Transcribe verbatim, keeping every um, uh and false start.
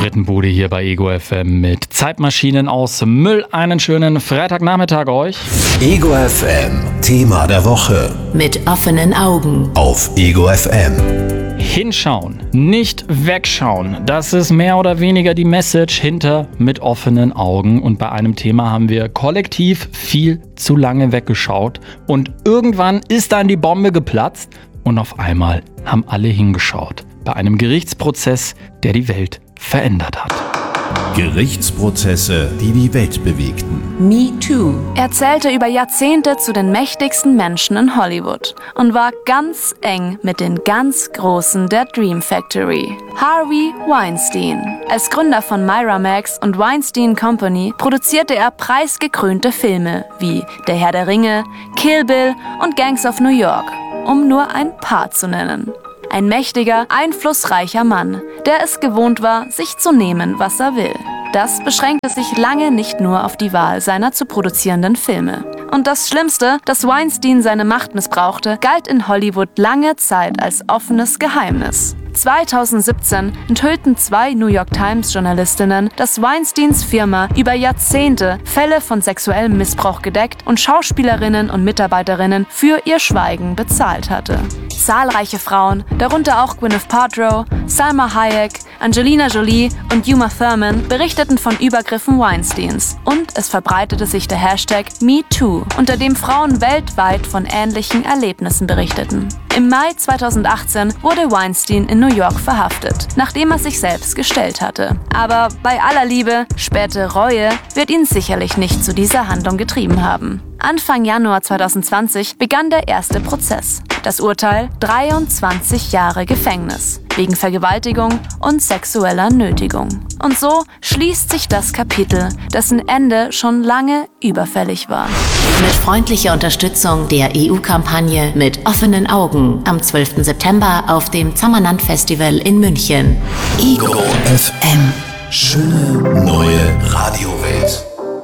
alten Bude hier bei Ego F M mit Zeitmaschinen aus Müll. Einen schönen Freitagnachmittag euch. Ego F M, Thema der Woche. Mit offenen Augen. Auf Ego F M. Hinschauen, nicht wegschauen. Das ist mehr oder weniger die Message hinter mit offenen Augen. Und bei einem Thema haben wir kollektiv viel zu lange weggeschaut. Und irgendwann ist dann die Bombe geplatzt und auf einmal haben alle hingeschaut. Bei einem Gerichtsprozess, der die Welt verändert hat. Gerichtsprozesse, die die Welt bewegten. Me Too. Er zählte über Jahrzehnte zu den mächtigsten Menschen in Hollywood und war ganz eng mit den ganz Großen der Dream Factory. Harvey Weinstein. Als Gründer von Miramax und Weinstein Company produzierte er preisgekrönte Filme wie Der Herr der Ringe, Kill Bill und Gangs of New York, um nur ein paar zu nennen. Ein mächtiger, einflussreicher Mann, der es gewohnt war, sich zu nehmen, was er will. Das beschränkte sich lange nicht nur auf die Wahl seiner zu produzierenden Filme. Und das Schlimmste, dass Weinstein seine Macht missbrauchte, galt in Hollywood lange Zeit als offenes Geheimnis. zweitausendsiebzehn enthüllten zwei New York Times Journalistinnen, dass Weinsteins Firma über Jahrzehnte Fälle von sexuellem Missbrauch gedeckt und Schauspielerinnen und Mitarbeiterinnen für ihr Schweigen bezahlt hatte. Zahlreiche Frauen, darunter auch Gwyneth Paltrow, Salma Hayek, Angelina Jolie und Uma Thurman, berichteten von Übergriffen Weinsteins. Und es verbreitete sich der Hashtag MeToo, unter dem Frauen weltweit von ähnlichen Erlebnissen berichteten. Im Mai zweitausendachtzehn wurde Weinstein in New York verhaftet, nachdem er sich selbst gestellt hatte. Aber bei aller Liebe, späte Reue wird ihn sicherlich nicht zu dieser Handlung getrieben haben. Anfang Januar zweitausendzwanzig begann der erste Prozess. Das Urteil: dreiundzwanzig Jahre Gefängnis wegen Vergewaltigung und sexueller Nötigung. Und so schließt sich das Kapitel, dessen Ende schon lange überfällig war. Mit freundlicher Unterstützung der E U-Kampagne Mit offenen Augen am zwölften September auf dem Zammerland Festival in München. Ego F M. Schöne neue Radiowelt.